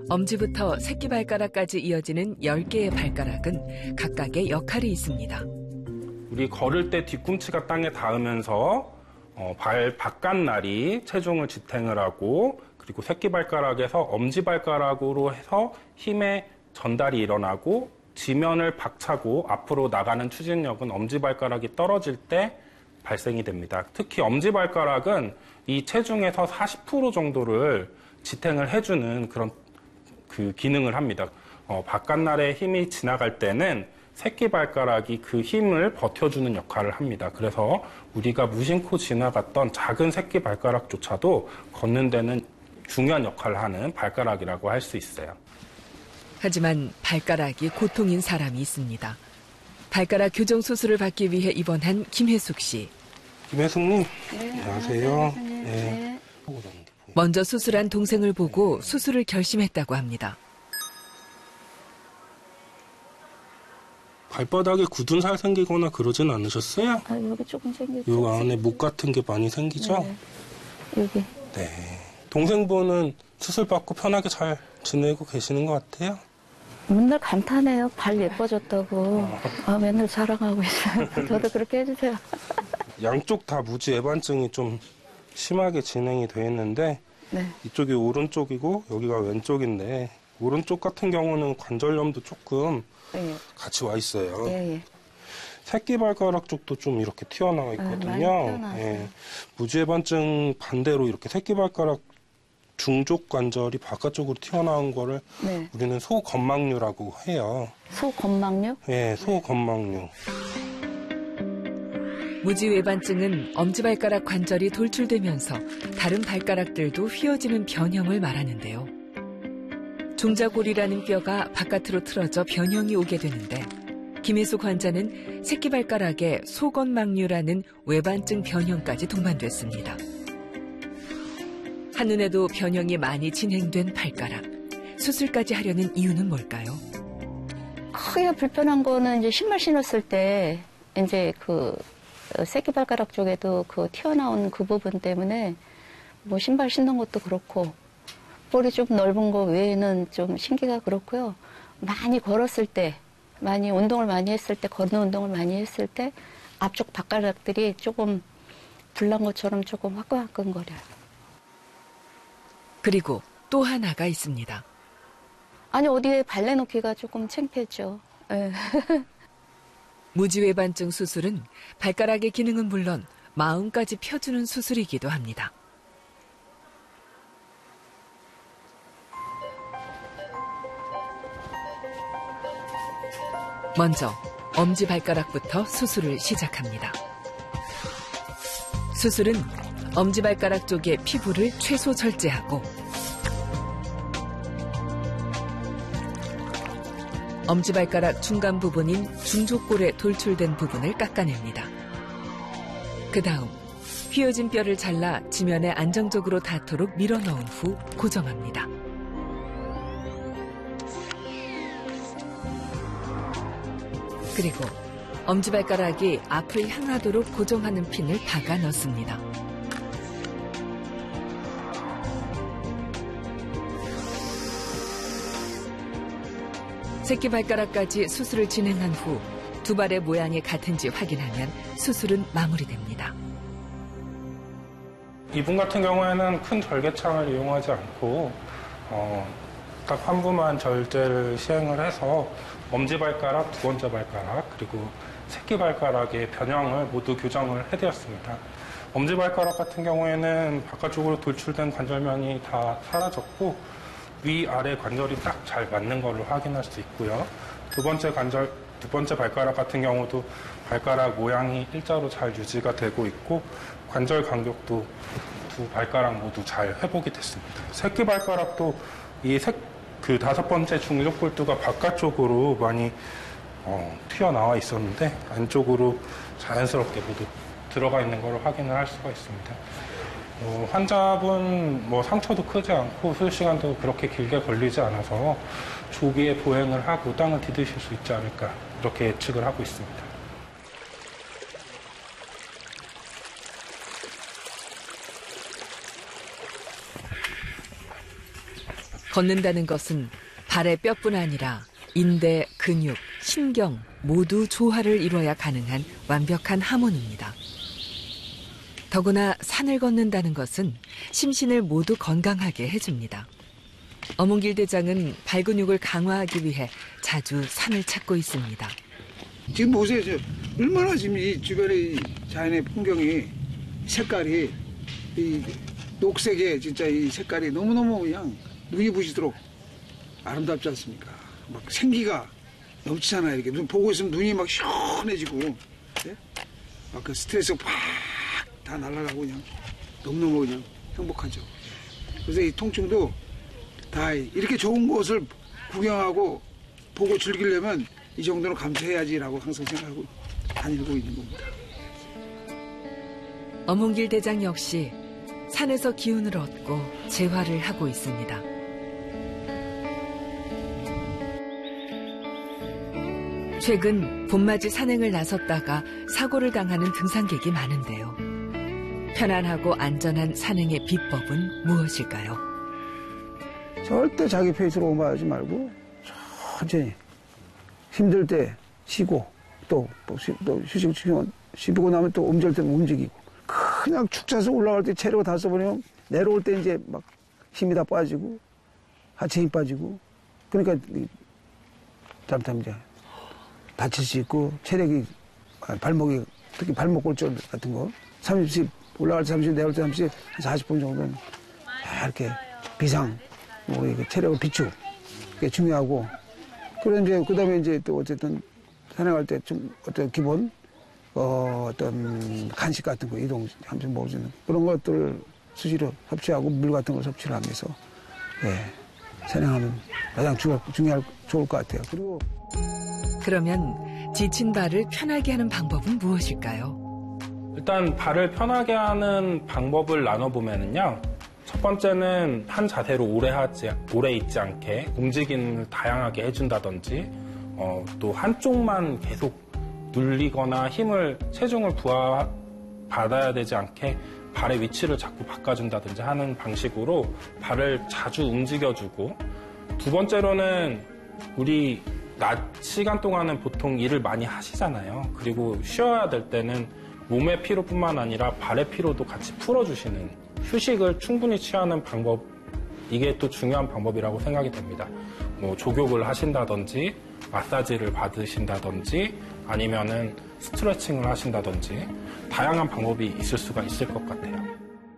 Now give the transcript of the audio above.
엄지부터 새끼발가락까지 이어지는 10개의 발가락은 각각의 역할이 있습니다. 우리 걸을 때 뒤꿈치가 땅에 닿으면서 발 바깥날이 체중을 지탱을 하고, 그리고 새끼발가락에서 엄지발가락으로 해서 힘의 전달이 일어나고, 지면을 박차고 앞으로 나가는 추진력은 엄지발가락이 떨어질 때 발생이 됩니다. 특히 엄지발가락은 이 체중에서 40% 정도를 지탱을 해주는 그런 기능을 합니다. 바깥날에 힘이 지나갈 때는 새끼발가락이 그 힘을 버텨주는 역할을 합니다. 그래서 우리가 무심코 지나갔던 작은 새끼발가락조차도 걷는 데는 중요한 역할을 하는 발가락이라고 할 수 있어요. 하지만 발가락이 고통인 사람이 있습니다. 발가락 교정 수술을 받기 위해 입원한 김혜숙 씨. 김혜숙님, 네, 안녕하세요. 네. 먼저 수술한 동생을 보고 수술을 결심했다고 합니다. 발바닥에 굳은 살 생기거나 그러진 않으셨어요? 여기 조금 생겼죠. 요 안에 목 같은 게 많이 생기죠? 네. 여기. 네. 동생분은 수술 받고 편하게 잘 지내고 계시는 것 같아요? 맨날 감탄해요. 발 예뻐졌다고. 맨날 자랑하고 있어요. 저도 그렇게 해주세요. 양쪽 다 무지 외반증이 좀 심하게 진행이 돼 있는데, 네. 이쪽이 오른쪽이고 여기가 왼쪽인데, 오른쪽 같은 경우는 관절염도 조금 예. 같이 와 있어요. 예. 새끼발가락 쪽도 좀 이렇게 튀어나와 있거든요. 많이 튀어나와요. 예. 무지외반증 반대로 이렇게 새끼발가락 중족 관절이 바깥쪽으로 튀어나온 거를 네. 우리는 소건막류라고 해요. 소건막류? 예, 소건막류. 무지외반증은 엄지발가락 관절이 돌출되면서 다른 발가락들도 휘어지는 변형을 말하는데요. 종자골이라는 뼈가 바깥으로 틀어져 변형이 오게 되는데, 김혜숙 환자는 새끼발가락에 소건막류라는 외반증 변형까지 동반됐습니다. 한눈에도 변형이 많이 진행된 발가락. 수술까지 하려는 이유는 뭘까요? 크게 불편한 거는 이제 신발 신었을 때 이제 새끼발가락 쪽에도 튀어나온 그 부분 때문에 뭐 신발 신는 것도 그렇고, 볼이 좀 넓은 거 외에는 좀 신기가 그렇고요. 많이 걸었을 때, 많이 운동을 많이 했을 때, 걷는 운동을 많이 했을 때 앞쪽 발가락들이 조금 불난 것처럼 조금 화끈화끈거려요. 그리고 또 하나가 있습니다. 아니, 어디에 발 내놓기가 조금 창피했죠. 네. 무지외반증 수술은 발가락의 기능은 물론 마음까지 펴주는 수술이기도 합니다. 먼저 엄지발가락부터 수술을 시작합니다. 수술은 엄지발가락 쪽의 피부를 최소 절제하고 엄지발가락 중간 부분인 중족골에 돌출된 부분을 깎아냅니다. 그 다음 휘어진 뼈를 잘라 지면에 안정적으로 닿도록 밀어넣은 후 고정합니다. 그리고 엄지발가락이 앞을 향하도록 고정하는 핀을 박아 넣습니다. 새끼발가락까지 수술을 진행한 후 두 발의 모양이 같은지 확인하면 수술은 마무리됩니다. 이분 같은 경우에는 큰 절개창을 이용하지 않고 딱 한 부만 절제를 시행을 해서 엄지발가락, 두 번째 발가락, 그리고 새끼발가락의 변형을 모두 교정을 해드렸습니다. 엄지발가락 같은 경우에는 바깥쪽으로 돌출된 관절면이 다 사라졌고 위아래 관절이 딱 잘 맞는 걸로 확인할 수 있고요. 두 번째 발가락 같은 경우도 발가락 모양이 일자로 잘 유지가 되고 있고 관절 간격도 두 발가락 모두 잘 회복이 됐습니다. 새끼발가락도 다섯 번째 중족골두가 바깥쪽으로 많이 튀어나와 있었는데 안쪽으로 자연스럽게 모두 들어가 있는 걸 확인을 할 수가 있습니다. 환자분 상처도 크지 않고 수술 시간도 그렇게 길게 걸리지 않아서 조기에 보행을 하고 땅을 디디실 수 있지 않을까 이렇게 예측을 하고 있습니다. 걷는다는 것은 발의 뼈뿐 아니라 인대, 근육, 신경 모두 조화를 이뤄야 가능한 완벽한 하모니입니다. 더구나 산을 걷는다는 것은 심신을 모두 건강하게 해줍니다. 어몽길 대장은 발근육을 강화하기 위해 자주 산을 찾고 있습니다. 지금 보세요. 얼마나 지금 이 주변의 자연의 풍경이 색깔이 이 녹색의 진짜 이 색깔이 너무너무 그냥 눈이 부시도록 아름답지 않습니까? 막 생기가 넘치잖아요. 이렇게 눈 보고 있으면 눈이 막 시원해지고, 네? 막 그 스트레스가 팍 다 날아가고 그냥 너무너무 그냥 행복하죠. 그래서 이 통증도 다 이렇게 좋은 곳을 구경하고 보고 즐기려면 이 정도는 감수해야지라고 항상 생각하고 다니고 있는 겁니다. 어몽길 대장 역시 산에서 기운을 얻고 재활을 하고 있습니다. 최근 봄맞이 산행을 나섰다가 사고를 당하는 등산객이 많은데요. 편안하고 안전한 산행의 비법은 무엇일까요? 절대 자기 페이스로 오버하지 말고 천천히 힘들 때 쉬고 또 휴식 쉬고 나면 또 움직일 때는 움직이고 그냥 축 차서 올라갈 때 체력을 다 써버리면 내려올 때 이제 막 힘이 다 빠지고 하체 힘 빠지고 그러니까 잘못하면 이제 다칠 수 있고 체력이 발목이 특히 발목 골절 같은 거 30씩 올라갈 때 30, 내려올 때 30, 한 40분 정도는 이렇게 비상 뭐 체력을 비축 그게 중요하고 그런 이제 그다음에 이제 또 어쨌든 산행할 때 좀 어떤 기본 어떤 간식 같은 거 이동하면서 먹을 수 있는 그런 것들을 수시로 섭취하고 물 같은 걸 섭취를 하면서 산행하면 가장 좋을 것 같아요. 그리고 그러면 지친 발을 편하게 하는 방법은 무엇일까요? 일단 발을 편하게 하는 방법을 나눠보면요. 첫 번째는 한 자세로 오래 있지 않게 움직임을 다양하게 해준다든지 또 한쪽만 계속 눌리거나 체중을 부하받아야 되지 않게 발의 위치를 자꾸 바꿔준다든지 하는 방식으로 발을 자주 움직여주고 두 번째로는 우리 낮 시간 동안은 보통 일을 많이 하시잖아요. 그리고 쉬어야 될 때는 몸의 피로뿐만 아니라 발의 피로도 같이 풀어주시는 휴식을 충분히 취하는 방법 이게 또 중요한 방법이라고 생각이 됩니다. 뭐 조격을 하신다든지 마사지를 받으신다든지 아니면은 스트레칭을 하신다든지 다양한 방법이 있을 수가 있을 것 같아요.